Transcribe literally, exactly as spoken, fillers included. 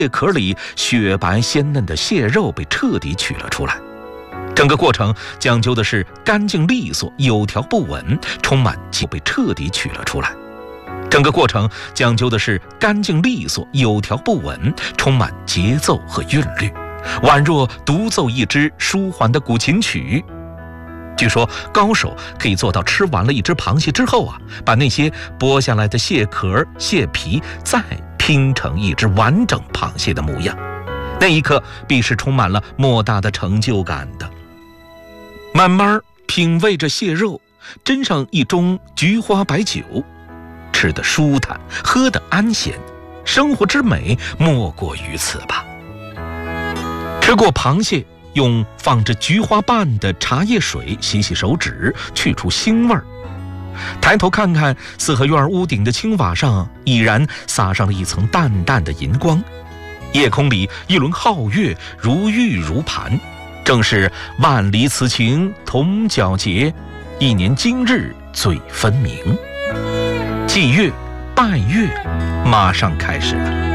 蟹壳里雪白鲜嫩的蟹肉被彻底取了出来。整个过程讲究的是干净利索、有条不紊，充满气被彻底取了出来。整个过程讲究的是干净利索、有条不紊，充满节奏和韵律，宛若独奏一支舒缓的古琴曲。据说高手可以做到吃完了一只螃蟹之后啊，把那些剥下来的蟹壳、蟹皮再拼成一只完整螃蟹的模样，那一刻必是充满了莫大的成就感的。慢慢品味着蟹肉，斟上一盅菊花白酒，吃得舒坦，喝得安闲，生活之美莫过于此吧。吃过螃蟹，用放着菊花瓣的茶叶水洗洗手指，去除腥味儿。抬头看看四合院屋顶的青瓦上，已然撒上了一层淡淡的银光。夜空里一轮皓月如玉如盘，正是万里此情同皎洁，一年今日最分明。祭月拜月马上开始了。